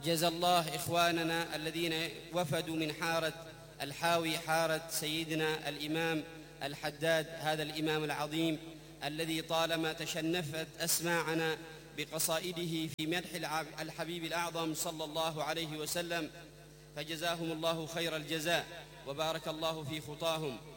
جزا الله إخواننا الذين وفدوا من حارة الحاوي، حارة سيدنا الإمام الحداد، هذا الإمام العظيم الذي طالما تشنفت أسماعنا بقصائده في مدح الحبيب الأعظم صلى الله عليه وسلم، فجزاهم الله خير الجزاء وبارك الله في خطاهم.